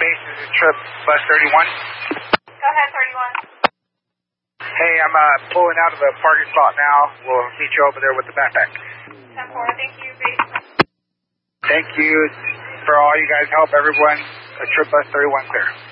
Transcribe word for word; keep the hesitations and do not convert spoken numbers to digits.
base, this is Trip Bus thirty-one. Go ahead, thirty-one. Hey, I'm uh, pulling out of the parking spot now. We'll meet you over there with the backpack. ten four, thank you, base. Thank you for all you guys help, everyone. A Trip Bus thirty-one clear.